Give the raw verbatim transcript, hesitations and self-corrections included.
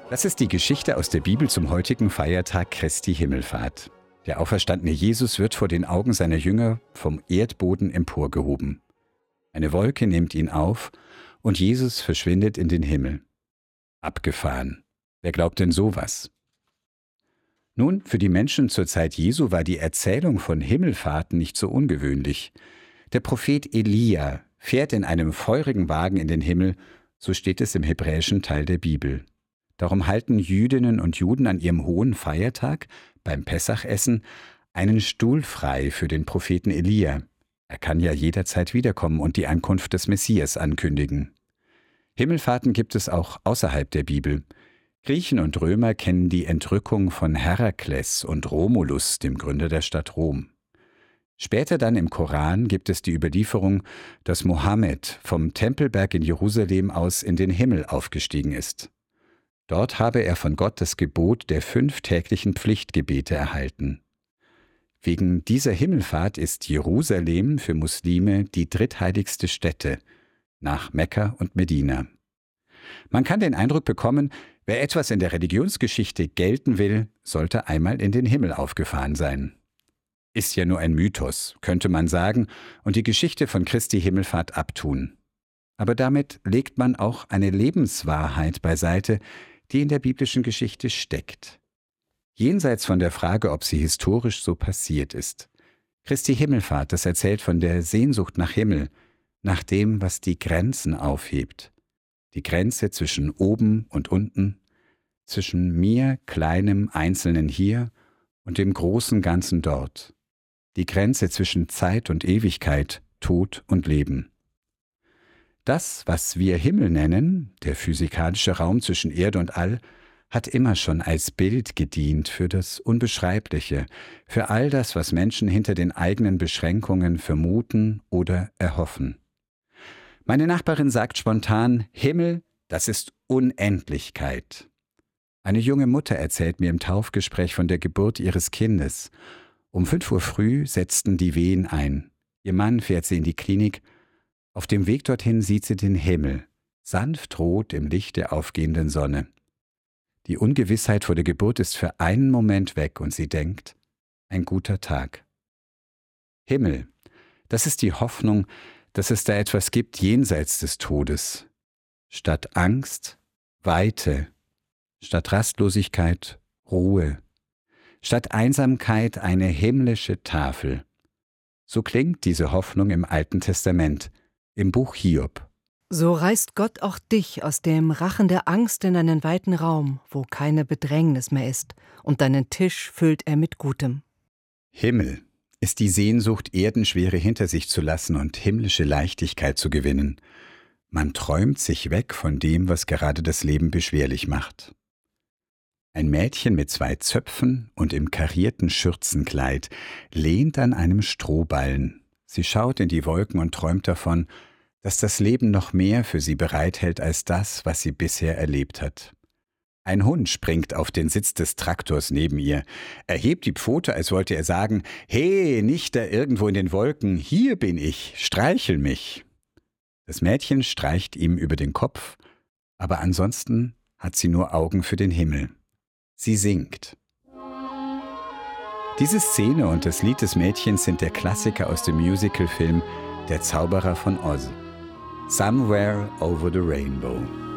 Das ist die Geschichte aus der Bibel zum heutigen Feiertag Christi Himmelfahrt. Der auferstandene Jesus wird vor den Augen seiner Jünger vom Erdboden emporgehoben. Eine Wolke nimmt ihn auf und Jesus verschwindet in den Himmel. Abgefahren. Wer glaubt denn sowas? Nun, für die Menschen zur Zeit Jesu war die Erzählung von Himmelfahrten nicht so ungewöhnlich. Der Prophet Elia fährt in einem feurigen Wagen in den Himmel, so steht es im hebräischen Teil der Bibel. Darum halten Jüdinnen und Juden an ihrem hohen Feiertag, beim Pessachessen, einen Stuhl frei für den Propheten Elia. Er kann ja jederzeit wiederkommen und die Ankunft des Messias ankündigen. Himmelfahrten gibt es auch außerhalb der Bibel. Griechen und Römer kennen die Entrückung von Herakles und Romulus, dem Gründer der Stadt Rom. Später dann im Koran gibt es die Überlieferung, dass Mohammed vom Tempelberg in Jerusalem aus in den Himmel aufgestiegen ist. Dort habe er von Gott das Gebot der fünf täglichen Pflichtgebete erhalten. Wegen dieser Himmelfahrt ist Jerusalem für Muslime die drittheiligste Stätte, nach Mekka und Medina. Man kann den Eindruck bekommen, wer etwas in der Religionsgeschichte gelten will, sollte einmal in den Himmel aufgefahren sein. Ist ja nur ein Mythos, könnte man sagen, und die Geschichte von Christi Himmelfahrt abtun. Aber damit legt man auch eine Lebenswahrheit beiseite, die in der biblischen Geschichte steckt. Jenseits von der Frage, ob sie historisch so passiert ist. Christi Himmelfahrt, das erzählt von der Sehnsucht nach Himmel, nach dem, was die Grenzen aufhebt. Die Grenze zwischen oben und unten, zwischen mir, kleinem Einzelnen hier, und dem großen Ganzen dort. Die Grenze zwischen Zeit und Ewigkeit, Tod und Leben. Das, was wir Himmel nennen, der physikalische Raum zwischen Erde und All, hat immer schon als Bild gedient für das Unbeschreibliche, für all das, was Menschen hinter den eigenen Beschränkungen vermuten oder erhoffen. Meine Nachbarin sagt spontan, Himmel, das ist Unendlichkeit. Eine junge Mutter erzählt mir im Taufgespräch von der Geburt ihres Kindes. Um fünf Uhr früh setzten die Wehen ein. Ihr Mann fährt sie in die Klinik. Auf dem Weg dorthin sieht sie den Himmel, sanft rot im Licht der aufgehenden Sonne. Die Ungewissheit vor der Geburt ist für einen Moment weg und sie denkt, ein guter Tag. Himmel, das ist die Hoffnung, dass es da etwas gibt jenseits des Todes. Statt Angst, Weite. Statt Rastlosigkeit, Ruhe. Statt Einsamkeit eine himmlische Tafel. So klingt diese Hoffnung im Alten Testament, im Buch Hiob. So reißt Gott auch dich aus dem Rachen der Angst in einen weiten Raum, wo keine Bedrängnis mehr ist, und deinen Tisch füllt er mit Gutem. Himmel ist die Sehnsucht, Erdenschwere hinter sich zu lassen und himmlische Leichtigkeit zu gewinnen. Man träumt sich weg von dem, was gerade das Leben beschwerlich macht. Ein Mädchen mit zwei Zöpfen und im karierten Schürzenkleid lehnt an einem Strohballen. Sie schaut in die Wolken und träumt davon, dass das Leben noch mehr für sie bereithält als das, was sie bisher erlebt hat. Ein Hund springt auf den Sitz des Traktors neben ihr. Er hebt die Pfote, als wollte er sagen, »Hey, nicht da irgendwo in den Wolken, hier bin ich, streichel mich!« Das Mädchen streicht ihm über den Kopf, aber ansonsten hat sie nur Augen für den Himmel. Sie singt. Diese Szene und das Lied des Mädchens sind der Klassiker aus dem Musicalfilm Der Zauberer von Oz. Somewhere over the Rainbow.